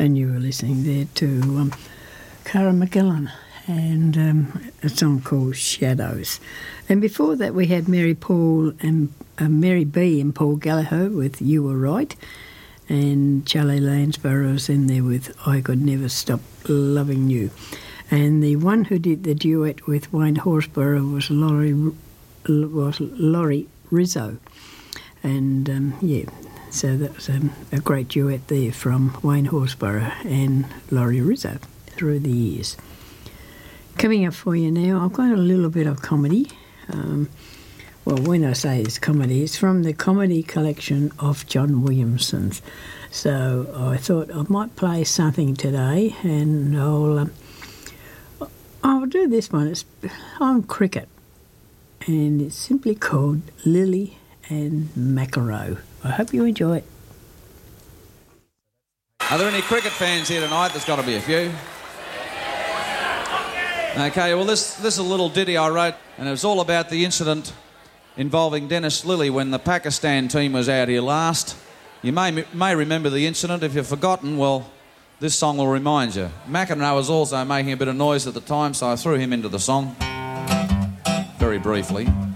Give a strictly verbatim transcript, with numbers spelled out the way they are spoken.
And you were listening there to um, Cara McGillan and um, a song called Shadows. And before that we had Mary Paul and uh, Mary B and Paul Gallagher with You Were Right, and Charlie Lansborough was in there with I Could Never Stop Loving You. And the one who did the duet with Wayne Horsburgh was Laurie, was Laurie Rizzo. And, um, yeah, so that was um, a great duet there from Wayne Horsburgh and Laurie Rizzo through the years. Coming up for you now, I've got a little bit of comedy. Um, well, when I say it's comedy, it's from the comedy collection of John Williamson's. So I thought I might play something today, and I'll um, I'll do this one. It's on cricket, and it's simply called Lily and Macaro. I hope you enjoy it. Are there any cricket fans here tonight? There's got to be a few. Okay, well, this, this is a little ditty I wrote, and it was all about the incident involving Dennis Lillee when the Pakistan team was out here last. You may may remember the incident. If you've forgotten, well, this song will remind you. McEnroe was also making a bit of noise at the time, so I threw him into the song very briefly.